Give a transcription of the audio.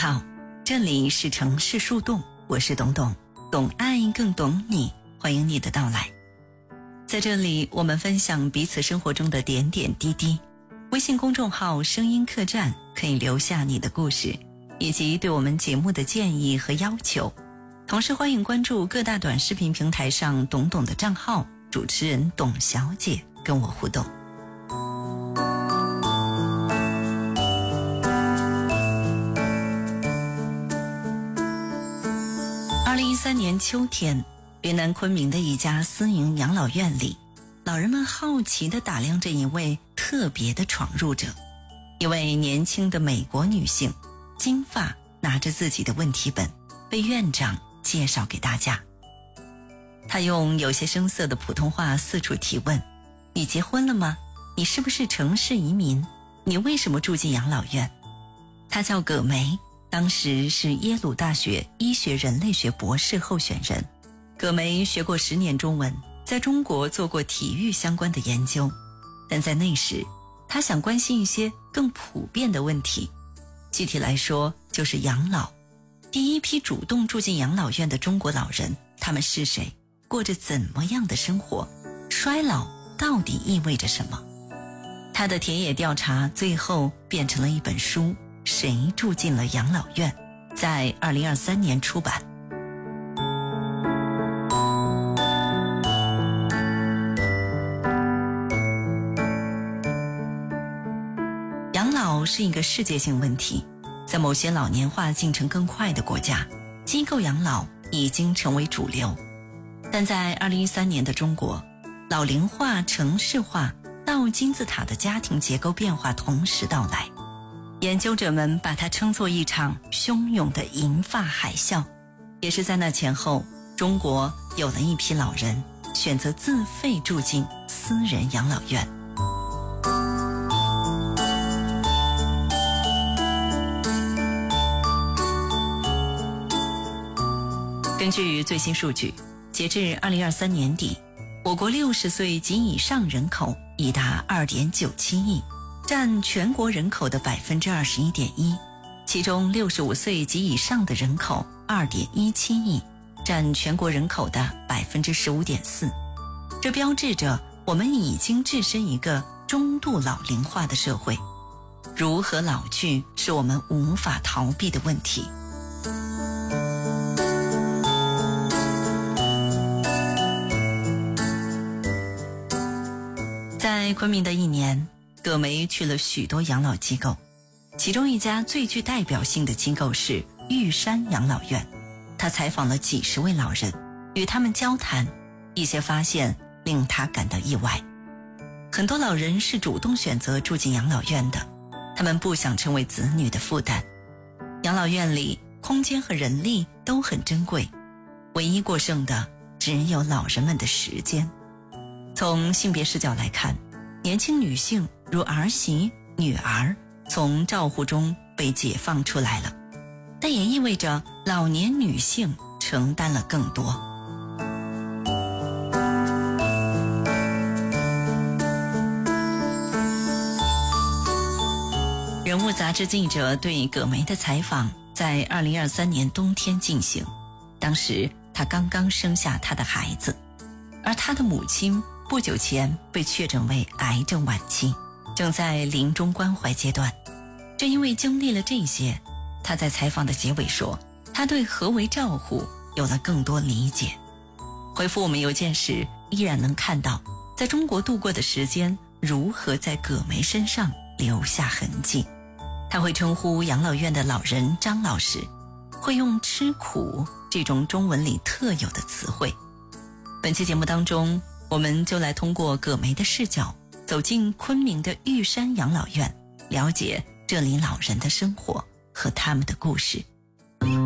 好，这里是城市树洞，我是董董，懂爱更懂你，欢迎你的到来。在这里我们分享彼此生活中的点点滴滴。微信公众号声音客栈可以留下你的故事以及对我们节目的建议和要求，同时欢迎关注各大短视频平台上董董的账号，主持人董小姐跟我互动。2013年秋天，云南昆明的一家私营养老院里，老人们好奇地打量着一位特别的闯入者，一位年轻的美国女性，金发，拿着自己的问题本，被院长介绍给大家。她用有些生涩的普通话四处提问：你结婚了吗？你是不是城市移民？你为什么住进养老院？她叫葛梅，当时是耶鲁大学医学人类学博士候选人。葛梅学过10年中文，在中国做过体育相关的研究，但在那时她想关心一些更普遍的问题，具体来说就是养老。第一批主动住进养老院的中国老人，他们是谁？过着怎么样的生活？衰老到底意味着什么？她的田野调查最后变成了一本书《谁住进了养老院》，在2023年出版。养老是一个世界性问题，在某些老年化进程更快的国家，机构养老已经成为主流。但在2013年的中国，老龄化、城市化、倒金字塔的家庭结构变化同时到来，研究者们把它称作一场汹涌的银发海啸。也是在那前后，中国有了一批老人选择自费住进私人养老院。根据最新数据，截至2023年底，我国60岁及以上人口已达2.97亿，占全国人口的 21.1%， 其中65岁及以上的人口 2.17亿，占全国人口的 15.4%。 这标志着我们已经置身一个中度老龄化的社会，如何老去是我们无法逃避的问题。在昆明的一年，葛梅去了许多养老机构，其中一家最具代表性的机构是玉山养老院。她采访了几十位老人，与他们交谈，一些发现令她感到意外。很多老人是主动选择住进养老院的，他们不想成为子女的负担。养老院里空间和人力都很珍贵，唯一过剩的只有老人们的时间。从性别视角来看，年轻女性如儿媳、女儿从照护中被解放出来了，但也意味着老年女性承担了更多。人物杂志记者对葛梅的采访在2023年冬天进行，当时她刚刚生下她的孩子，而她的母亲不久前被确诊为癌症晚期，正在临终关怀阶段。正因为经历了这些，他在采访的结尾说，他对何为照护有了更多理解。回复我们邮件时，依然能看到在中国度过的时间如何在葛梅身上留下痕迹。他会称呼养老院的老人张老师，会用吃苦这种中文里特有的词汇。本期节目当中，我们就来通过葛梅的视角，走进昆明的玉山养老院，了解这里老人的生活和他们的故事。